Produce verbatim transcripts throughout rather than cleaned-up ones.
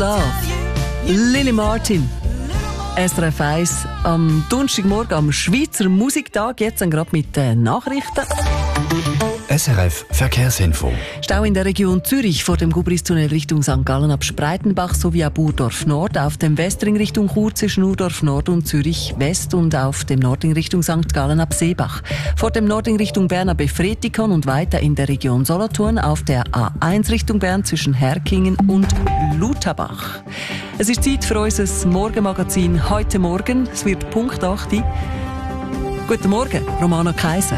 Love, Lily Martin, S R F eins am Donnerstagmorgen am Schweizer Musiktag, jetzt gerade mit den Nachrichten. S R F Verkehrsinfo. Stau in der Region Zürich vor dem Gubristunnel Richtung Sankt Gallen ab Spreitenbach sowie ab Urdorf Nord, auf dem Westring Richtung Chur zwischen Urdorf Nord und Zürich West und auf dem Nordring Richtung Sankt Gallen ab Seebach. Vor dem Nordring Richtung Bern ab Efretikon und weiter in der Region Solothurn auf der A eins Richtung Bern zwischen Herkingen und Lutherbach. Es ist Zeit für unser Morgenmagazin heute Morgen. Es wird Punkt acht. Guten Morgen, Romana Kaiser.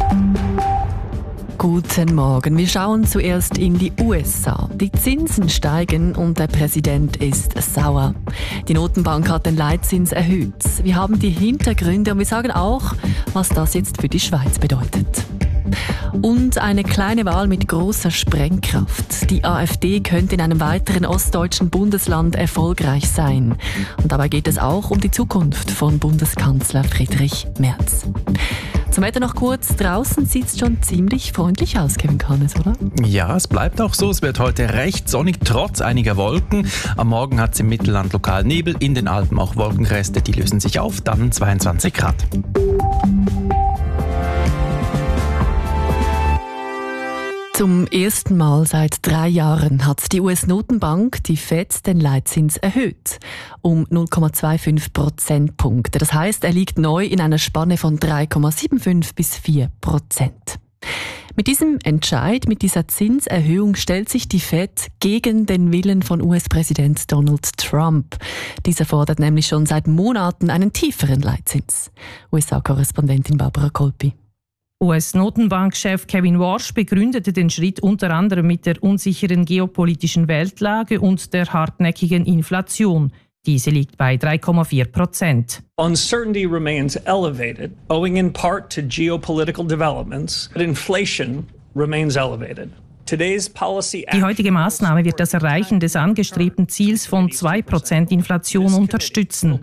Guten Morgen. Wir schauen zuerst in die U S A. Die Zinsen steigen und der Präsident ist sauer. Die Notenbank hat den Leitzins erhöht. Wir haben die Hintergründe und wir sagen auch, was das jetzt für die Schweiz bedeutet. Und eine kleine Wahl mit großer Sprengkraft. Die AfD könnte in einem weiteren ostdeutschen Bundesland erfolgreich sein. Und dabei geht es auch um die Zukunft von Bundeskanzler Friedrich Merz. Zum Wetter noch kurz. Draußen sieht es schon ziemlich freundlich aus, Kevin Kahnes, oder? Ja, es bleibt auch so. Es wird heute recht sonnig, trotz einiger Wolken. Am Morgen hat es im Mittelland lokal Nebel, in den Alpen auch Wolkenreste. Die lösen sich auf, dann zweiundzwanzig Grad. Zum ersten Mal seit drei Jahren hat die U S-Notenbank, die Fed, den Leitzins erhöht. Um null Komma fünfundzwanzig Prozentpunkte. Das heisst, er liegt neu in einer Spanne von drei Komma fünfundsiebzig bis vier Prozent. Mit diesem Entscheid, mit dieser Zinserhöhung stellt sich die Fed gegen den Willen von U S-Präsident Donald Trump. Dieser fordert nämlich schon seit Monaten einen tieferen Leitzins. U S A-Korrespondentin Barbara Kolpi. U S-Notenbankchef Kevin Warsh begründete den Schritt unter anderem mit der unsicheren geopolitischen Weltlage und der hartnäckigen Inflation. Diese liegt bei drei Komma vier Prozent. Uncertainty remains elevated, owing in part to geopolitical developments, but inflation remains elevated. Die heutige Maßnahme wird das Erreichen des angestrebten Ziels von zwei Prozent Inflation unterstützen.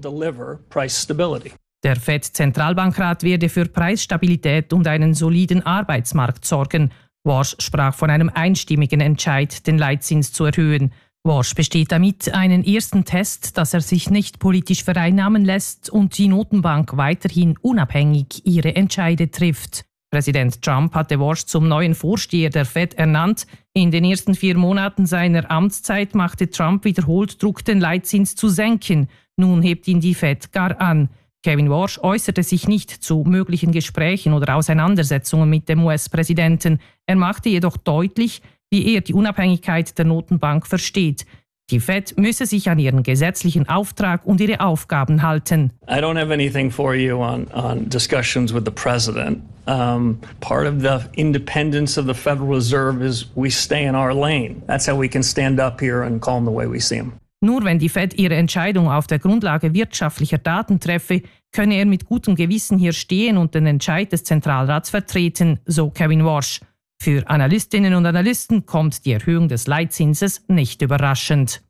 Der Fed-Zentralbankrat werde für Preisstabilität und einen soliden Arbeitsmarkt sorgen. Warsh sprach von einem einstimmigen Entscheid, den Leitzins zu erhöhen. Warsh besteht damit einen ersten Test, dass er sich nicht politisch vereinnahmen lässt und die Notenbank weiterhin unabhängig ihre Entscheide trifft. Präsident Trump hatte Warsh zum neuen Vorsteher der Fed ernannt. In den ersten vier Monaten seiner Amtszeit machte Trump wiederholt Druck, den Leitzins zu senken. Nun hebt ihn die Fed gar an. Kevin Warsh äußerte sich nicht zu möglichen Gesprächen oder Auseinandersetzungen mit dem U S-Präsidenten. Er machte jedoch deutlich, wie er die Unabhängigkeit der Notenbank versteht. Die Fed müsse sich an ihren gesetzlichen Auftrag und ihre Aufgaben halten. I don't have anything for you on, on discussions with the president. Um, part of the independence of the Federal Reserve is we stay in our lane. That's how we can stand up here and call them the way we see them. Nur wenn die Fed ihre Entscheidung auf der Grundlage wirtschaftlicher Daten treffe, könne er mit gutem Gewissen hier stehen und den Entscheid des Zentralrats vertreten, so Kevin Warsh. Für Analystinnen und Analysten kommt die Erhöhung des Leitzinses nicht überraschend.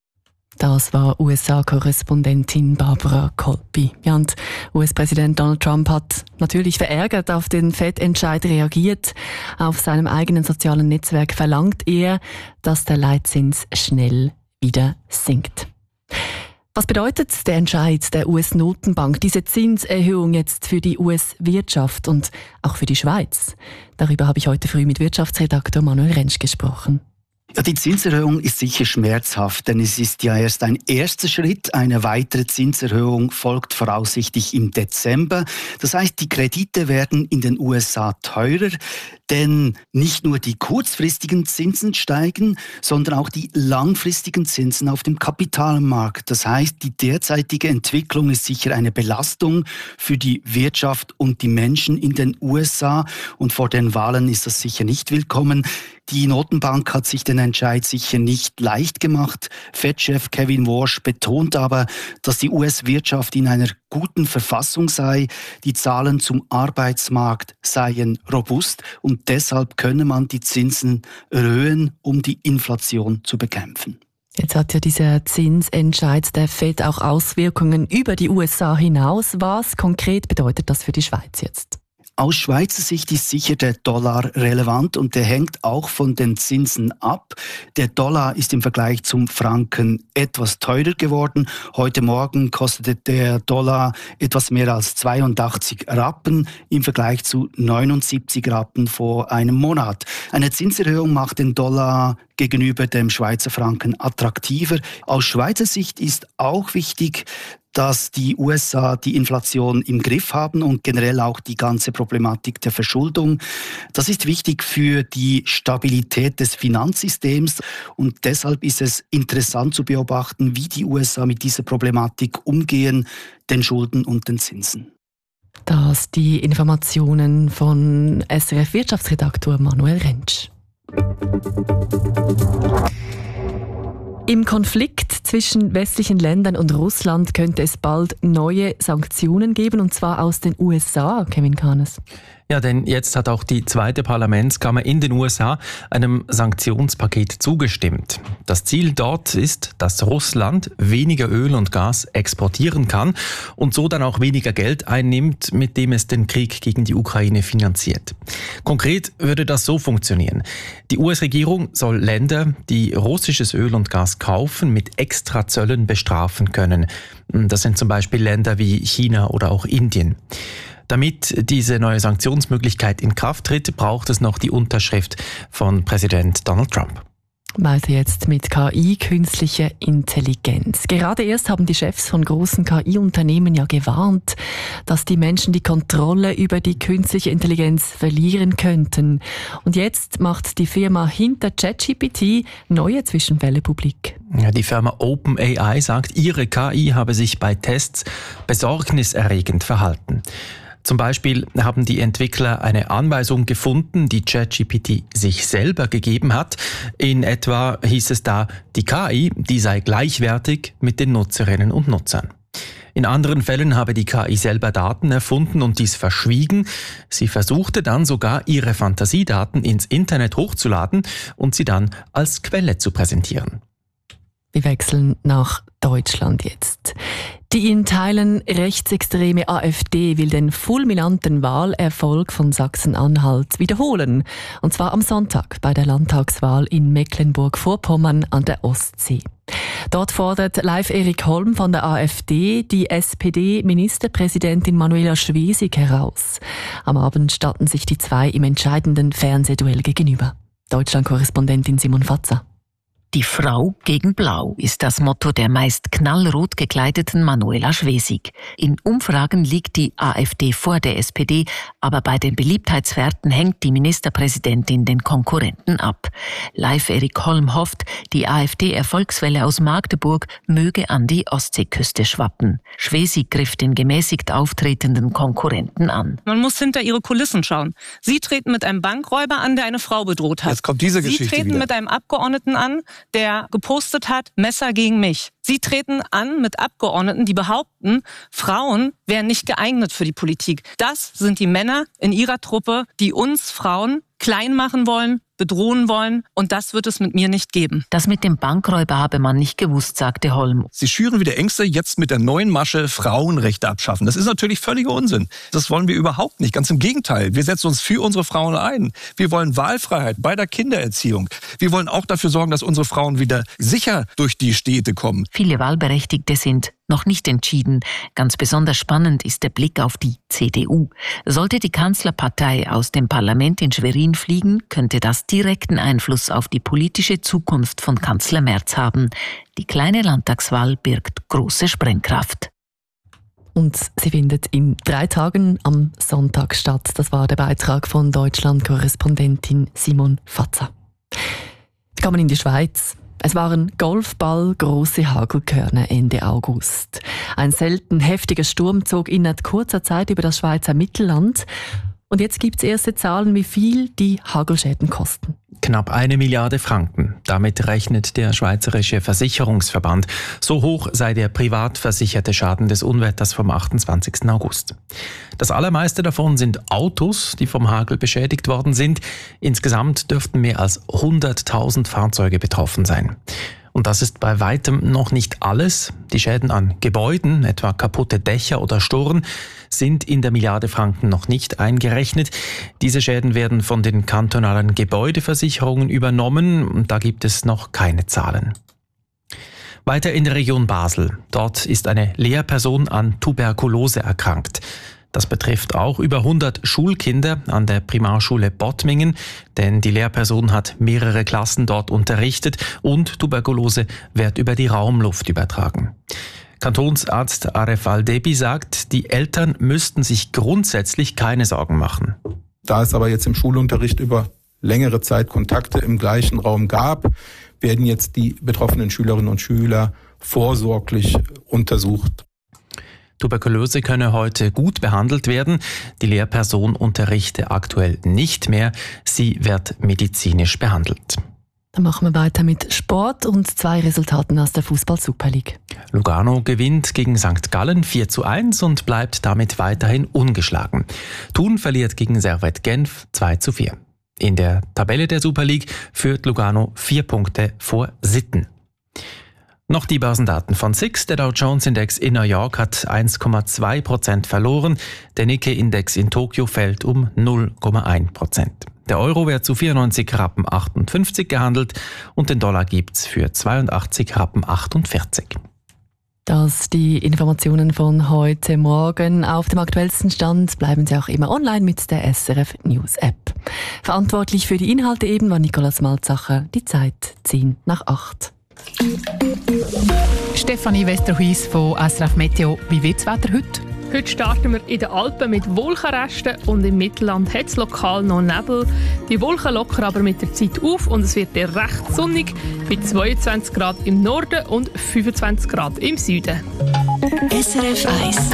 Das war U S A-Korrespondentin Barbara Kolpi. Ja, und U S-Präsident Donald Trump hat natürlich verärgert auf den Fed-Entscheid reagiert. Auf seinem eigenen sozialen Netzwerk verlangt er, dass der Leitzins schnell wieder sinkt. Was bedeutet der Entscheid der U S-Notenbank, diese Zinserhöhung jetzt für die U S-Wirtschaft und auch für die Schweiz? Darüber habe ich heute früh mit Wirtschaftsredaktor Manuel Rentsch gesprochen. Ja, die Zinserhöhung ist sicher schmerzhaft, denn es ist ja erst ein erster Schritt. Eine weitere Zinserhöhung folgt voraussichtlich im Dezember. Das heißt, die Kredite werden in den U S A teurer, denn nicht nur die kurzfristigen Zinsen steigen, sondern auch die langfristigen Zinsen auf dem Kapitalmarkt. Das heißt, die derzeitige Entwicklung ist sicher eine Belastung für die Wirtschaft und die Menschen in den U S A. Und vor den Wahlen ist das sicher nicht willkommen. Die Notenbank hat sich den Entscheid sicher nicht leicht gemacht. Fed-Chef Kevin Warsh betont aber, dass die U S-Wirtschaft in einer guten Verfassung sei. Die Zahlen zum Arbeitsmarkt seien robust und deshalb könne man die Zinsen erhöhen, um die Inflation zu bekämpfen. Jetzt hat ja dieser Zinsentscheid der Fed auch Auswirkungen über die U S A hinaus. Was konkret bedeutet das für die Schweiz jetzt? Aus Schweizer Sicht ist sicher der Dollar relevant und der hängt auch von den Zinsen ab. Der Dollar ist im Vergleich zum Franken etwas teurer geworden. Heute Morgen kostete der Dollar etwas mehr als zweiundachtzig Rappen im Vergleich zu neunundsiebzig Rappen vor einem Monat. Eine Zinserhöhung macht den Dollar gegenüber dem Schweizer Franken attraktiver. Aus Schweizer Sicht ist auch wichtig, dass die U S A die Inflation im Griff haben und generell auch die ganze Problematik der Verschuldung. Das ist wichtig für die Stabilität des Finanzsystems und deshalb ist es interessant zu beobachten, wie die U S A mit dieser Problematik umgehen, den Schulden und den Zinsen. Das die Informationen von S R F-Wirtschaftsredaktor Manuel Rentsch. Im Konflikt zwischen westlichen Ländern und Russland könnte es bald neue Sanktionen geben, und zwar aus den U S A, Kevin Kahnes. Ja, denn jetzt hat auch die zweite Parlamentskammer in den U S A einem Sanktionspaket zugestimmt. Das Ziel dort ist, dass Russland weniger Öl und Gas exportieren kann und so dann auch weniger Geld einnimmt, mit dem es den Krieg gegen die Ukraine finanziert. Konkret würde das so funktionieren. Die U S-Regierung soll Länder, die russisches Öl und Gas kaufen, mit Extrazöllen bestrafen können. Das sind zum Beispiel Länder wie China oder auch Indien. Damit diese neue Sanktionsmöglichkeit in Kraft tritt, braucht es noch die Unterschrift von Präsident Donald Trump. Weiter jetzt mit K I, künstlicher Intelligenz. Gerade erst haben die Chefs von großen K I-Unternehmen ja gewarnt, dass die Menschen die Kontrolle über die künstliche Intelligenz verlieren könnten. Und jetzt macht die Firma hinter ChatGPT neue Zwischenfälle publik. Ja, die Firma OpenAI sagt, ihre K I habe sich bei Tests besorgniserregend verhalten. Zum Beispiel haben die Entwickler eine Anweisung gefunden, die ChatGPT sich selber gegeben hat. In etwa hieß es da, die K I, die sei gleichwertig mit den Nutzerinnen und Nutzern. In anderen Fällen habe die K I selber Daten erfunden und dies verschwiegen. Sie versuchte dann sogar, ihre Fantasiedaten ins Internet hochzuladen und sie dann als Quelle zu präsentieren. Wir wechseln nach Deutschland jetzt. Die in Teilen rechtsextreme AfD will den fulminanten Wahlerfolg von Sachsen-Anhalt wiederholen. Und zwar am Sonntag bei der Landtagswahl in Mecklenburg-Vorpommern an der Ostsee. Dort fordert Live Erik Holm von der AfD die S P D-Ministerpräsidentin Manuela Schwesig heraus. Am Abend standen sich die zwei im entscheidenden Fernsehduell gegenüber. Deutschland-Korrespondentin Simon Fatzer. Die Frau gegen Blau ist das Motto der meist knallrot gekleideten Manuela Schwesig. In Umfragen liegt die AfD vor der S P D, aber bei den Beliebtheitswerten hängt die Ministerpräsidentin den Konkurrenten ab. Live Erik Holm hofft, die AfD-Erfolgswelle aus Magdeburg möge an die Ostseeküste schwappen. Schwesig griff den gemäßigt auftretenden Konkurrenten an. Man muss hinter ihre Kulissen schauen. Sie treten mit einem Bankräuber an, der eine Frau bedroht hat. Jetzt kommt diese Geschichte Sie treten wieder. mit einem Abgeordneten an, der gepostet hat, Messer gegen mich. Sie treten an mit Abgeordneten, die behaupten, Frauen wären nicht geeignet für die Politik. Das sind die Männer in ihrer Truppe, die uns Frauen klein machen wollen, bedrohen wollen, und das wird es mit mir nicht geben. Das mit dem Bankräuber habe man nicht gewusst, sagte Holm. Sie schüren wieder Ängste, jetzt mit der neuen Masche Frauenrechte abschaffen. Das ist natürlich völliger Unsinn. Das wollen wir überhaupt nicht. Ganz im Gegenteil. Wir setzen uns für unsere Frauen ein. Wir wollen Wahlfreiheit bei der Kindererziehung. Wir wollen auch dafür sorgen, dass unsere Frauen wieder sicher durch die Städte kommen. Viele Wahlberechtigte sind noch nicht entschieden. Ganz besonders spannend ist der Blick auf die C D U. Sollte die Kanzlerpartei aus dem Parlament in Schwerin fliegen, könnte das direkten Einfluss auf die politische Zukunft von Kanzler Merz haben. Die kleine Landtagswahl birgt große Sprengkraft. Und sie findet in drei Tagen am Sonntag statt. Das war der Beitrag von Deutschland-Korrespondentin Simon Fatzer. Wir kommen in die Schweiz. Es waren golfballgroße Hagelkörner Ende August. Ein selten heftiger Sturm zog innerhalb kurzer Zeit über das Schweizer Mittelland. Und jetzt gibt es erste Zahlen, wie viel die Hagelschäden kosten. Knapp eine Milliarde Franken. Damit rechnet der Schweizerische Versicherungsverband. So hoch sei der privat versicherte Schaden des Unwetters vom achtundzwanzigsten August. Das allermeiste davon sind Autos, die vom Hagel beschädigt worden sind. Insgesamt dürften mehr als hunderttausend Fahrzeuge betroffen sein. Und das ist bei weitem noch nicht alles. Die Schäden an Gebäuden, etwa kaputte Dächer oder Storen, sind in der Milliarde Franken noch nicht eingerechnet. Diese Schäden werden von den kantonalen Gebäudeversicherungen übernommen und da gibt es noch keine Zahlen. Weiter in der Region Basel. Dort ist eine Lehrperson an Tuberkulose erkrankt. Das betrifft auch über hundert Schulkinder an der Primarschule Bottmingen, denn die Lehrperson hat mehrere Klassen dort unterrichtet und Tuberkulose wird über die Raumluft übertragen. Kantonsarzt Aref Al-Debi sagt, die Eltern müssten sich grundsätzlich keine Sorgen machen. Da es aber jetzt im Schulunterricht über längere Zeit Kontakte im gleichen Raum gab, werden jetzt die betroffenen Schülerinnen und Schüler vorsorglich untersucht. Tuberkulose könne heute gut behandelt werden. Die Lehrperson unterrichte aktuell nicht mehr. Sie wird medizinisch behandelt. Dann machen wir weiter mit Sport und zwei Resultaten aus der Fußball-Super League. Lugano gewinnt gegen Sankt Gallen vier zu eins und bleibt damit weiterhin ungeschlagen. Thun verliert gegen Servette Genf zwei zu vier. In der Tabelle der Super League führt Lugano vier Punkte vor Sitten. Noch die Börsendaten von S I X. Der Dow Jones Index in New York hat eins Komma zwei Prozent verloren. Der Nikkei-Index in Tokio fällt um null Komma eins Prozent. Der Euro wird zu vierundneunzig Rappen achtundfünfzig gehandelt und den Dollar gibt's für zweiundachtzig Rappen achtundvierzig. Das die Informationen von heute Morgen. Auf dem aktuellsten Stand bleiben Sie auch immer online mit der S R F News App. Verantwortlich für die Inhalte eben war Nicolas Malzacher. Die Zeit zehn nach acht. Stefanie Westerhuis von S R F Meteo. Wie wird das Wetter heute? Heute starten wir in den Alpen mit Wolkenresten und im Mittelland hat es lokal noch Nebel. Die Wolken lockern aber mit der Zeit auf und es wird eher recht sonnig bei zweiundzwanzig Grad im Norden und fünfundzwanzig Grad im Süden. S R F eins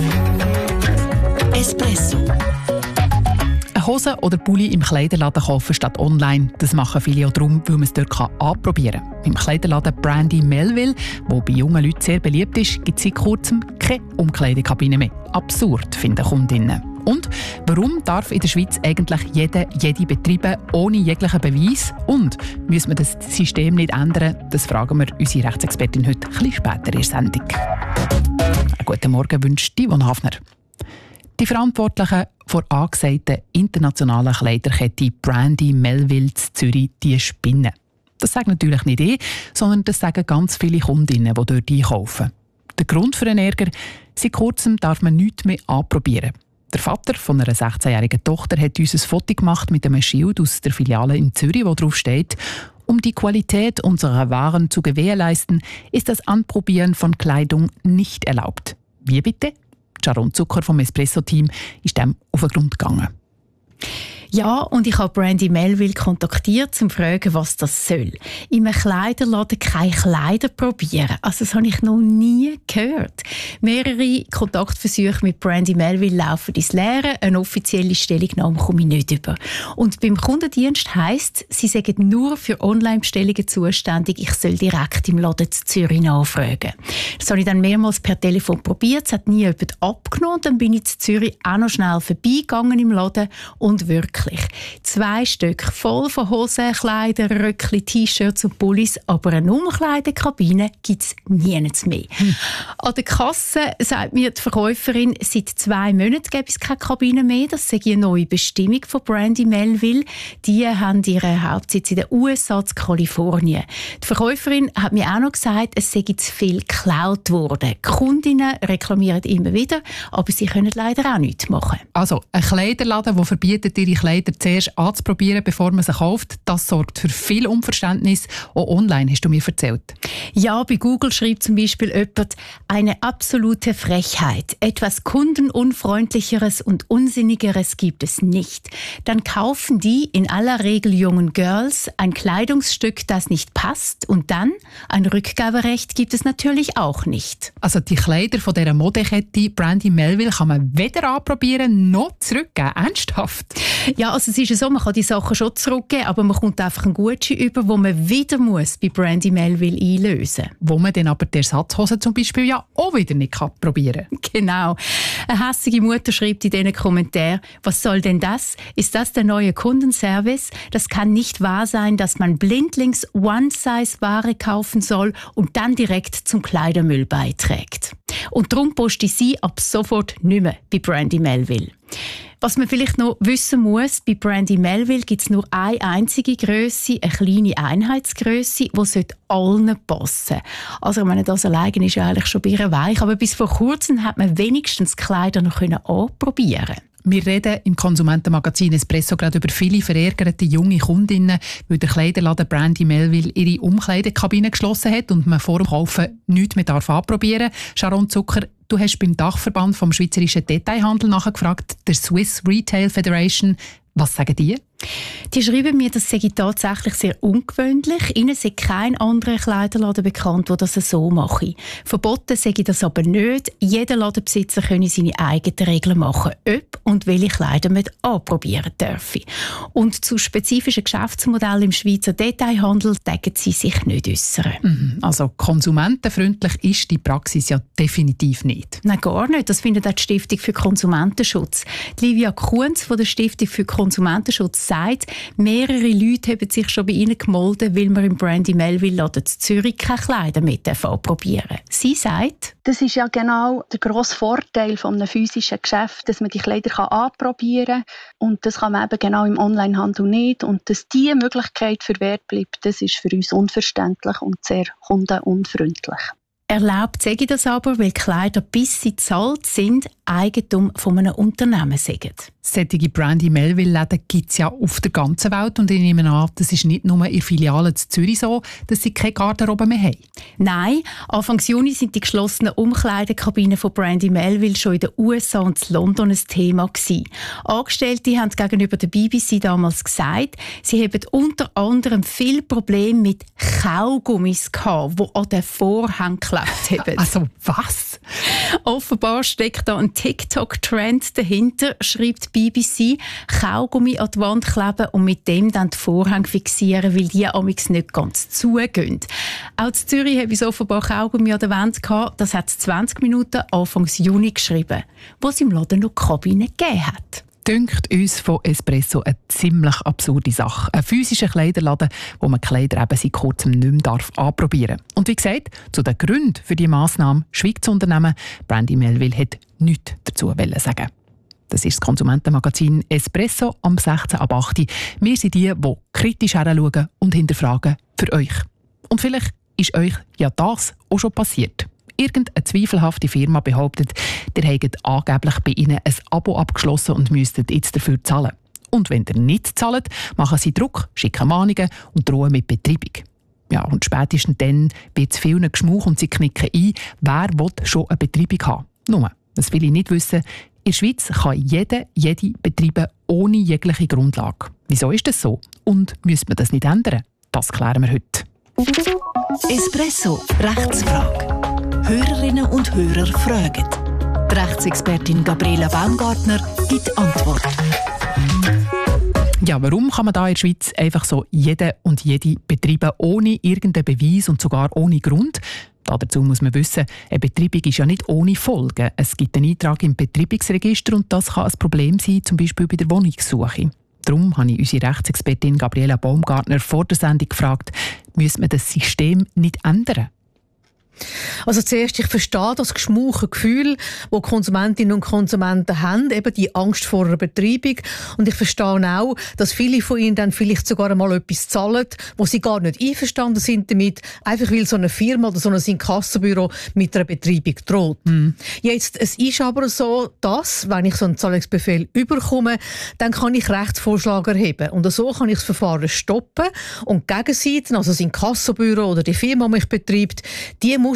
Espresso. Eine Hose oder Pulli im Kleiderladen kaufen statt online. Das machen viele auch darum, weil man es dort anprobieren kann. Im Kleiderladen Brandy Melville, wo bei jungen Leuten sehr beliebt ist, gibt es seit kurzem keine Umkleidekabine mehr. Absurd, finden Kundinnen. Und warum darf in der Schweiz eigentlich jeder jede betreiben, ohne jeglichen Beweis? Und müssen wir das System nicht ändern? Das fragen wir unsere Rechtsexpertin heute ein bisschen später in der Sendung. Einen guten Morgen wünscht Yvonne Hafner. Die Verantwortlichen der angesagten internationalen Kleiderkette Brandy Melville in Zürich, die spinnen. Das sagen natürlich nicht ich, sondern das sagen ganz viele Kundinnen, die dort einkaufen. Der Grund für den Ärger: seit kurzem darf man nichts mehr anprobieren. Der Vater von einer sechzehnjährigen Tochter hat uns ein Foto gemacht mit einem Schild aus der Filiale in Zürich, wo drauf steht: Um die Qualität unserer Waren zu gewährleisten, ist das Anprobieren von Kleidung nicht erlaubt. Wie bitte? Sharon Zucker vom Espresso-Team ist dem auf den Grund gegangen. Ja, und ich habe Brandy Melville kontaktiert, um zu fragen, was das soll. In einem Kleiderladen keine Kleider probieren. Also das habe ich noch nie gehört. Mehrere Kontaktversuche mit Brandy Melville laufen ins Leere. Eine offizielle Stellungnahme komme ich nicht über. Und beim Kundendienst heisst, sie sagen nur für Online-Bestellungen zuständig. Ich soll direkt im Laden zu Zürich nachfragen. Das habe ich dann mehrmals per Telefon probiert. Es hat nie jemand abgenommen. Dann bin ich zu Zürich auch noch schnell vorbeigegangen im Laden und wirklich zwei Stück voll von Hosen, Kleider, Röckli, T-Shirts und Pullis, aber eine Umkleidekabine gibt es nirgends mehr. Hm. An der Kasse sagt mir die Verkäuferin, seit zwei Monaten gibt es keine Kabine mehr. Das sei eine neue Bestimmung von Brandy Melville. Die haben ihren Hauptsitz in den U S A, in Kalifornien. Die Verkäuferin hat mir auch noch gesagt, es sei zu viel geklaut worden. Die Kundinnen reklamieren immer wieder, aber sie können leider auch nichts machen. Also ein Kleiderladen, der verbietet, ihre Kleider zuerst anzuprobieren, bevor man sie kauft, das sorgt für viel Unverständnis. Auch online, hast du mir erzählt. Ja, bei Google schreibt zum Beispiel jemand, eine absolute Frechheit. Etwas kundenunfreundlicheres und unsinnigeres gibt es nicht. Dann kaufen die in aller Regel jungen Girls ein Kleidungsstück, das nicht passt, und dann ein Rückgaberecht gibt es natürlich auch nicht. Also die Kleider von dieser Modekette Brandy Melville kann man weder anprobieren noch zurückgeben. Ernsthaft? Ja, also es ist ja so, man kann die Sachen schon zurückgeben, aber man kommt einfach einen Gutschein über, wo man wieder muss bei Brandy Melville einlösen muss. Wo man dann aber die Ersatzhose zum Beispiel ja auch wieder nicht probieren kann. Genau. Eine hässige Mutter schreibt in diesen Kommentaren, was soll denn das? Ist das der neue Kundenservice? Das kann nicht wahr sein, dass man blindlings One-Size-Ware kaufen soll und dann direkt zum Kleidermüll beiträgt. Und darum poste ich sie ab sofort nicht mehr bei Brandy Melville. Was man vielleicht noch wissen muss, bei Brandy Melville gibt es nur eine einzige Grösse, eine kleine Einheitsgrösse, die allen passen sollte. Also ich meine, das alleine ist ja eigentlich schon ein bisschen weich, aber bis vor kurzem hat man wenigstens Kleider noch anprobieren können. Wir reden im Konsumentenmagazin Espresso gerade über viele verärgerte junge Kundinnen, weil der Kleiderladen Brandy Melville ihre Umkleidekabine geschlossen hat und man vor dem Kaufen nichts mehr anprobieren darf. Sharon Zucker, du hast beim Dachverband vom Schweizerischen Detailhandel nachgefragt, der Swiss Retail Federation. Was sagen die? Die schreiben mir, das sei tatsächlich sehr ungewöhnlich. Ihnen sei kein anderer Kleiderladen bekannt, der das so mache. Verboten sei das aber nicht. Jeder Ladenbesitzer könne seine eigenen Regeln machen, ob und welche Kleider man anprobieren dürfe. Und zu spezifischen Geschäftsmodellen im Schweizer Detailhandel denken sie sich nicht äußern. Mhm. Also konsumentenfreundlich ist die Praxis ja definitiv nicht. Nein, gar nicht. Das findet auch die Stiftung für Konsumentenschutz. Die Livia Kunz von der Stiftung für Konsumentenschutz sagt, mehrere Leute haben sich schon bei ihnen gemeldet, weil man im Brandy Melville Laden in Zürich keine Kleider mit anprobieren darf. Sie sagt, das ist ja genau der grosse Vorteil von einem physischen Geschäft, dass man die Kleider anprobieren kann. Und das kann man eben genau im Onlinehandel nicht. Und dass diese Möglichkeit verwehrt bleibt, das ist für uns unverständlich und sehr kundenunfreundlich. Erlaubt sage ich das aber, weil Kleider, bis sie zahlt sind, Eigentum von einem Unternehmen sind. Solche Brandy Melville-Läden gibt es ja auf der ganzen Welt und ich nehme an, das ist nicht nur in Filialen in Zürich so, dass sie keine Garderobe mehr haben. Nein, Anfang Juni sind die geschlossenen Umkleidekabinen von Brandy Melville schon in den U S A und in London ein Thema gewesen. Angestellte haben gegenüber der B B C damals gesagt, sie haben unter anderem viele Probleme mit Kaugummis gehabt, die an den Vorhang geklebt haben. Also was? Offenbar steckt da ein TikTok-Trend dahinter, schreibt die B B C, Kaugummi an die Wand kleben und mit dem dann die Vorhänge fixieren, weil die amigs nicht ganz zugehen. Auch in Zürich habe ich offenbar Kaugummi an der Wand gehabt. Das hat es zwanzig Minuten Anfang Juni geschrieben, wo es im Laden noch Kabine gegeben hat. Dünkt uns von Espresso eine ziemlich absurde Sache. Ein physischer Kleiderladen, wo man Kleider eben seit kurzem nicht mehr darf anprobieren darf. Und wie gesagt, zu den Gründen für diese Massnahme schweigt das Unternehmen. Brandy Melville hat nichts dazu sagen. Das ist das Konsumentenmagazin Espresso am sechzehnten ab acht Uhr. Wir sind die, die kritisch hinschauen und hinterfragen für euch. Und vielleicht ist euch ja das auch schon passiert. Irgendeine zweifelhafte Firma behauptet, ihr hättet angeblich bei ihnen ein Abo abgeschlossen und müsstet jetzt dafür zahlen. Und wenn ihr nicht zahlt, machen sie Druck, schicken Mahnungen und drohen mit Betreibung. Ja, und spätestens dann wird es vielen Geschmuch und sie knicken ein, wer will schon eine Betreibung haben. Nur, das will ich nicht wissen, in der Schweiz kann jeder, jede betreiben ohne jegliche Grundlage. Wieso ist das so? Und müsste man das nicht ändern? Das klären wir heute. Espresso, Rechtsfrage. Hörerinnen und Hörer fragen. Die Rechtsexpertin Gabriela Baumgartner gibt Antwort. Ja, warum kann man da in der Schweiz einfach so jeden und jede betreiben, ohne irgendeinen Beweis und sogar ohne Grund? Dazu muss man wissen, eine Betreibung ist ja nicht ohne Folgen. Es gibt einen Eintrag im Betreibungsregister und das kann ein Problem sein, zum Beispiel bei der Wohnungssuche. Darum habe ich unsere Rechtsexpertin Gabriela Baumgartner vor der Sendung gefragt, müsste man das System nicht ändern? Also zuerst, ich verstehe das geschmuche Gefühl, das Konsumentinnen und Konsumenten haben, eben die Angst vor einer Betreibung. Und ich verstehe auch, dass viele von ihnen dann vielleicht sogar einmal etwas zahlen, wo sie gar nicht einverstanden sind damit, einfach weil so eine Firma oder so ein Inkassobüro mit einer Betreibung droht. Mhm. Jetzt, es ist aber so, dass, wenn ich so einen Zahlungsbefehl überkomme, dann kann ich Rechtsvorschlag erheben. Und so kann ich das Verfahren stoppen und die Gegenseite, also das Inkassobüro oder die Firma, die mich betreibt, die muss dann vor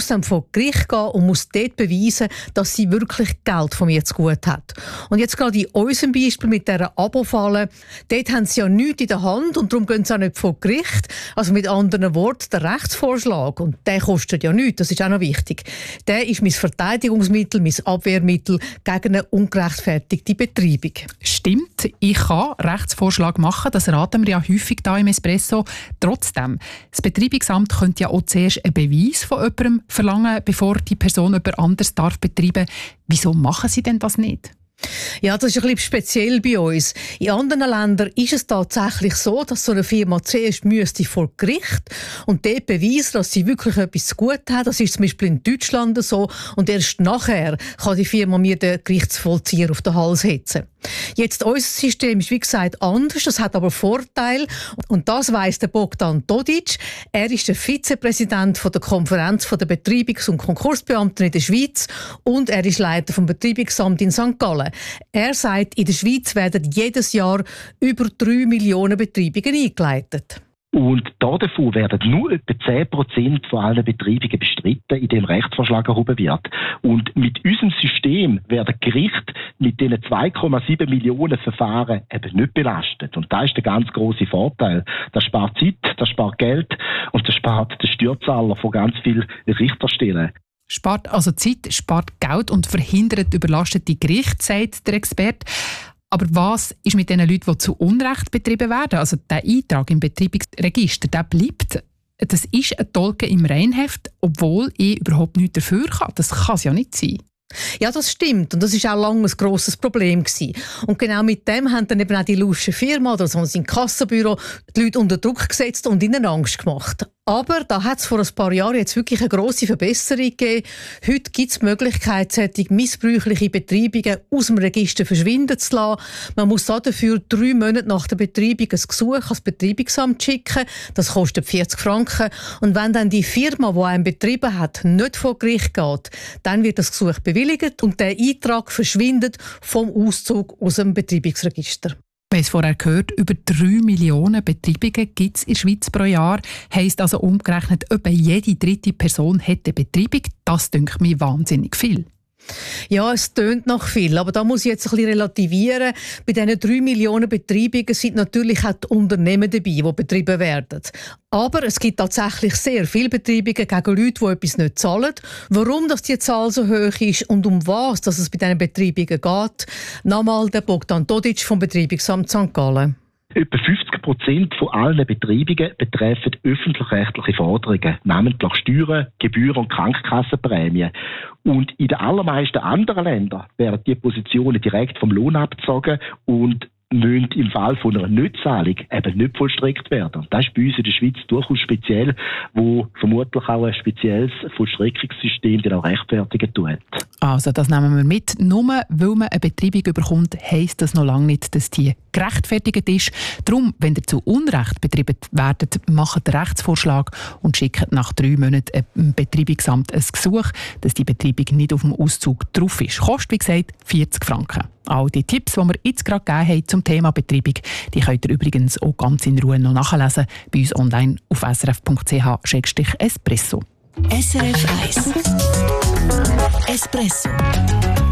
vor Gericht gehen und muss dort beweisen, dass sie wirklich Geld von mir zu gut hat. Und jetzt gerade in unserem Beispiel mit dieser Abo-Falle, dort haben sie ja nichts in der Hand und darum gehen sie auch nicht vor Gericht. Also mit anderen Worten, der Rechtsvorschlag, und der kostet ja nichts, das ist auch noch wichtig, der ist mein Verteidigungsmittel, mein Abwehrmittel gegen eine ungerechtfertigte Betreibung. Stimmt, ich kann Rechtsvorschlag machen, das raten wir ja häufig da im Espresso. Trotzdem, das Betreibungsamt könnte ja auch zuerst einen Beweis von jemandem verlangen, bevor die Person jemand anderes darf betreiben. Wieso machen sie denn das nicht? Ja, das ist ein bisschen speziell bei uns. In anderen Ländern ist es tatsächlich so, dass so eine Firma zuerst müsste vor Gericht und dort beweisen, dass sie wirklich etwas zu gut hat. Das ist zum Beispiel in Deutschland so. Und erst nachher kann die Firma mir den Gerichtsvollzieher auf den Hals hetzen. Jetzt, unser System ist wie gesagt anders, das hat aber Vorteile. Und das weiss der Bogdan Todic. Er ist der Vizepräsident von der Konferenz der Betreibungs- und Konkursbeamten in der Schweiz und er ist Leiter vom Betreibungsamt in Sankt Gallen. Er sagt, in der Schweiz werden jedes Jahr über drei Millionen Betreibungen eingeleitet. Und davon werden nur etwa zehn Prozent von allen Betreibungen bestritten, in dem Rechtsvorschlag erhoben wird. Und mit unserem System werden Gerichte mit diesen zwei Komma sieben Millionen Verfahren eben nicht belastet. Und das ist der ganz grosse Vorteil. Das spart Zeit, das spart Geld und das spart den Steuerzahler von ganz vielen Richterstellen. Spart also Zeit, spart Geld und verhindert überlastete Gerichte, sagt der Experte. Aber was ist mit den Leuten, die zu Unrecht betrieben werden? Also der Eintrag im Betreibungsregister, der bleibt. Das ist ein Tolken im Reinheft, obwohl ich überhaupt nichts dafür kann. Das kann es ja nicht sein. Ja, das stimmt. Und das war auch lange ein grosses Problem gewesen. Und genau mit dem haben dann eben auch die lusche Firma oder so ein Kassenbüro die Leute unter Druck gesetzt und ihnen Angst gemacht. Aber da hat es vor ein paar Jahren jetzt wirklich eine grosse Verbesserung gegeben. Heute gibt es die Möglichkeit, solche missbräuchliche Betreibungen aus dem Register verschwinden zu lassen. Man muss dafür drei Monate nach der Betreibung ein Gesuch ans Betreibungsamt schicken. Das kostet vierzig Franken. Und wenn dann die Firma, die einen betrieben hat, nicht vor Gericht geht, dann wird das Gesuch bewilligt und der Eintrag verschwindet vom Auszug aus dem Betreibungsregister. Wir haben es vorher gehört, über drei Millionen Betreibungen gibt es in der Schweiz pro Jahr. Heisst also umgerechnet, etwa jede dritte Person hat eine Betreibung. Das dünkt mir wahnsinnig viel. Ja, es tönt noch viel, aber da muss ich jetzt ein bisschen relativieren. Bei diesen drei Millionen Betreibungen sind natürlich auch die Unternehmen dabei, die betrieben werden. Aber es gibt tatsächlich sehr viele Betreibungen gegen Leute, die etwas nicht zahlen. Warum dass die Zahl so hoch ist und um was dass es bei diesen Betreibungen geht, nochmal der Bogdan Todic vom Betreibungsamt Sankt Gallen. Etwa fünfzig Prozent von allen Betreibungen betreffen öffentlich-rechtliche Forderungen, namentlich Steuern, Gebühren und Krankenkassenprämien. Und in den allermeisten anderen Ländern werden diese Positionen direkt vom Lohn abgezogen und müssen im Fall von einer Nichtzahlung eben nicht vollstreckt werden. Das ist bei uns in der Schweiz durchaus speziell, wo vermutlich auch ein spezielles Vollstreckungssystem dann auch rechtfertigen tut. Also das nehmen wir mit. Nur weil man eine Betreibung bekommt, heisst das noch lange nicht, dass die gerechtfertigt ist. Darum, wenn ihr zu Unrecht betrieben werdet, macht den Rechtsvorschlag und schickt nach drei Monaten im Betreibungsamt ein Gesuch, dass die Betreibung nicht auf dem Auszug drauf ist. Kostet, wie gesagt, vierzig Franken. All die Tipps, die wir jetzt gerade gegeben haben zum Thema Betreibung, die könnt ihr übrigens auch ganz in Ruhe noch nachlesen bei uns online auf s r f punkt c h slash espresso. S R F eins Espresso.